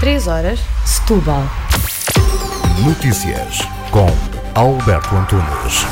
3 horas, Setúbal. Notícias com Alberto Antunes.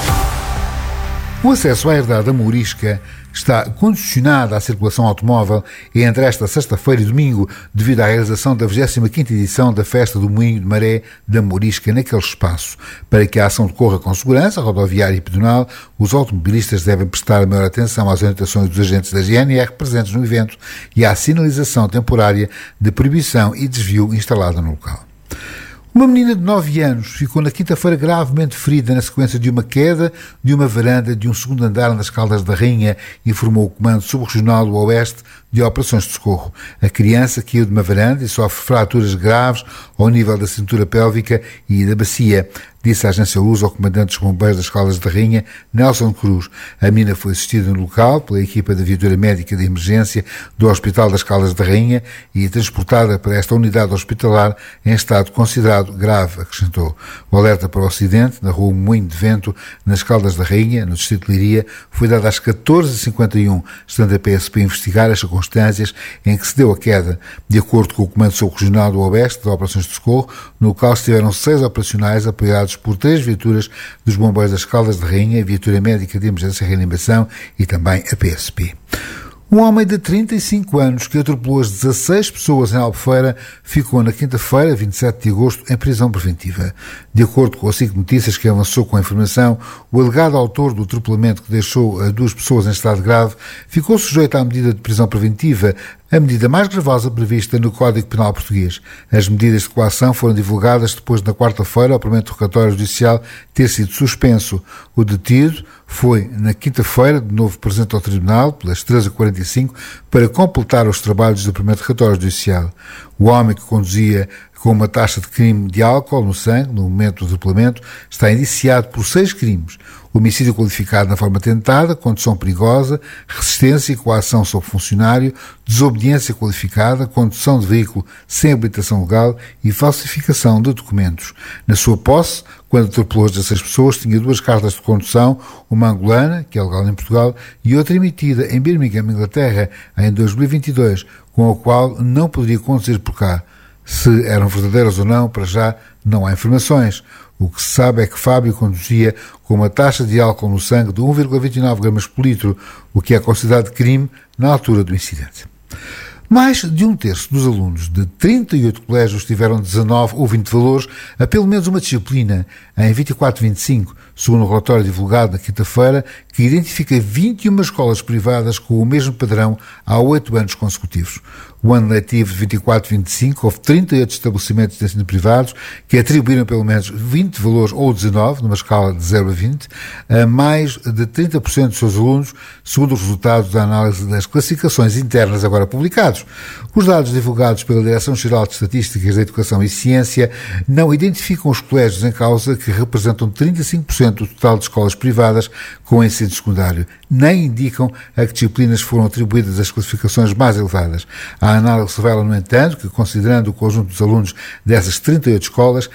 O acesso à herdade da Mourisca está condicionado à circulação automóvel entre esta sexta-feira e domingo, devido à realização da 25ª edição da Festa do Moinho de Maré da Mourisca naquele espaço. Para que a ação decorra com segurança rodoviária e pedonal, os automobilistas devem prestar a maior atenção às orientações dos agentes da GNR presentes no evento e à sinalização temporária de proibição e desvio instalada no local. Uma menina de 9 anos ficou na quinta-feira gravemente ferida na sequência de uma queda de uma varanda de um segundo andar nas Caldas da Rainha, informou o Comando Subregional do Oeste de Operações de Socorro. A criança caiu de uma varanda e sofre fraturas graves ao nível da cintura pélvica e da bacia, disse a agência Luz ao comandante dos bombeiros das Caldas da Rainha, Nelson Cruz. A menina foi assistida no local pela equipa da viatura médica de emergência do Hospital das Caldas da Rainha e transportada para esta unidade hospitalar em estado considerado grave, acrescentou. O alerta para o acidente na rua Moinho de Vento, nas Caldas da Rainha, no distrito de Leiria, foi dado às 14h51, estando a PSP a investigar as circunstâncias em que se deu a queda. De acordo com o Comando Subregional do Oeste de Operações de Socorro, no local estiveram 6 operacionais apoiados por 3 viaturas dos bombeiros das Caldas de Rainha, a viatura médica de emergência e reanimação e também a PSP. Um homem de 35 anos que atropelou as 16 pessoas em Albufeira ficou na quinta-feira, 27 de agosto, em prisão preventiva. De acordo com a SIC Notícias, que avançou com a informação, o alegado autor do atropelamento que deixou a 2 pessoas em estado grave ficou sujeito à medida de prisão preventiva, a medida mais gravosa prevista no Código Penal Português. As medidas de coação foram divulgadas depois, na quarta-feira, ao primeiro interrogatório judicial ter sido suspenso. O detido foi, na quinta-feira, de novo presente ao Tribunal, pelas 13h45, para completar os trabalhos do primeiro interrogatório judicial. O homem que conduzia com uma taxa de crime de álcool no sangue, no momento do atropelamento, está indiciado por 6 crimes. Homicídio qualificado na forma tentada, condução perigosa, resistência e coação sobre funcionário, desobediência qualificada, condução de veículo sem habilitação legal e falsificação de documentos. Na sua posse, quando atropelou as 16 pessoas, tinha 2 cartas de condução, uma angolana, que é legal em Portugal, e outra emitida em Birmingham, Inglaterra, em 2022, com a qual não poderia conduzir por cá. Se eram verdadeiras ou não, para já não há informações. O que se sabe é que Fábio conduzia com uma taxa de álcool no sangue de 1,29 gramas por litro, o que é considerado crime na altura do incidente. Mais de 1/3 dos alunos de 38 colégios tiveram 19 ou 20 valores a pelo menos uma disciplina em 24/25, segundo o relatório divulgado na quinta-feira, que identifica 21 escolas privadas com o mesmo padrão há 8 anos consecutivos. O ano letivo de 24/25 houve 38 estabelecimentos de ensino privados que atribuíram pelo menos 20 valores ou 19, numa escala de 0 a 20, a mais de 30% dos seus alunos, segundo os resultados da análise das classificações internas agora publicados. Os dados divulgados pela Direção-Geral de Estatísticas da Educação e Ciência não identificam os colégios em causa, que representam 35% do total de escolas privadas com ensino secundário, nem indicam a que disciplinas foram atribuídas as classificações mais elevadas. A análise revela, no entanto, que, considerando o conjunto dos alunos dessas 38 escolas,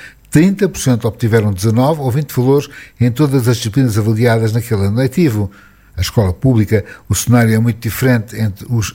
30% obtiveram 19 ou 20 valores em todas as disciplinas avaliadas naquele ano letivo. A escola pública, o cenário é muito diferente. Entre os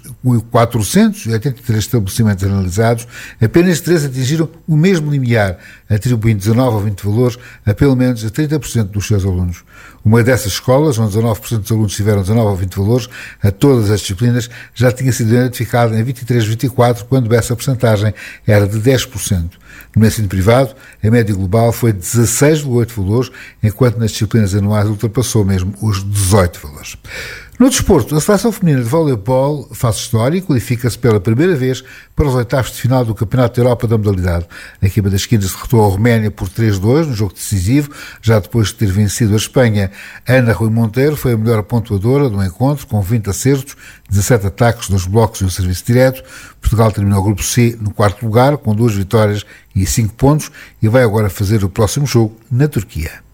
483 estabelecimentos analisados, apenas 3 atingiram o mesmo limiar, atribuindo 19 ou 20 valores a pelo menos 30% dos seus alunos. Uma dessas escolas, onde 19% dos alunos tiveram 19 ou 20 valores a todas as disciplinas, já tinha sido identificada em 23/24, quando essa percentagem era de 10%. No ensino privado, a média global foi de 16,8 valores, enquanto nas disciplinas anuais ultrapassou mesmo os 18 valores. No desporto, a seleção feminina de voleibol faz história e qualifica-se pela primeira vez para os oitavos de final do Campeonato da Europa da modalidade. A equipa da Esquinas derrotou a Roménia por 3-2 no jogo decisivo, já depois de ter vencido a Espanha. Ana Rui Monteiro foi a melhor pontuadora do encontro, com 20 acertos, 17 ataques, 2 blocos e um serviço direto. Portugal terminou o grupo C no 4º lugar, com 2 vitórias e 5 pontos, e vai agora fazer o próximo jogo na Turquia.